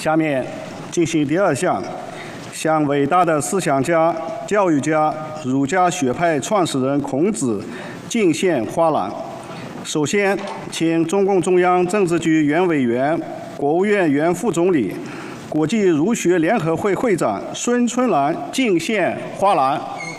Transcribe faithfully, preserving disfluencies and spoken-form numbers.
下面进行第二项，向伟大的思想家、教育家、儒家学派创始人孔子敬献花篮。首先，请中共中央政治局原委员、国务院原副总理、国际儒学联合会会长孙春兰敬献花篮。